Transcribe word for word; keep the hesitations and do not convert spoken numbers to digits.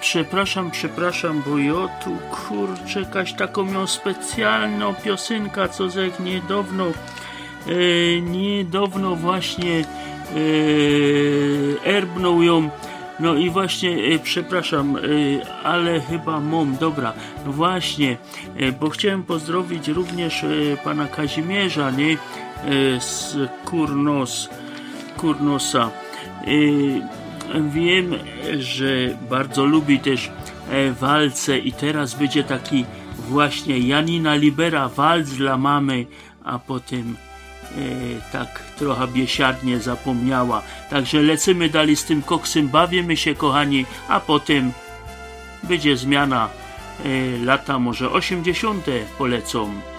przepraszam, przepraszam, bo ja tu kurczę jakaś taką miał specjalną piosenkę, co zeg niedawno e, niedawno właśnie e, erbnął ją. No i właśnie, e, przepraszam, e, ale chyba mam, dobra, właśnie, e, bo chciałem pozdrowić również e, pana Kazimierza, nie, e, z Kurnos, Kurnosa. E, wiem, że bardzo lubi też e, walce i teraz będzie taki właśnie Janina Libera, walc dla mamy, a potem E, tak trochę biesiadnie zapomniała. Także lecimy dalej z tym koksem, bawimy się, kochani, a potem będzie zmiana, e, lata może osiemdziesiąte polecą.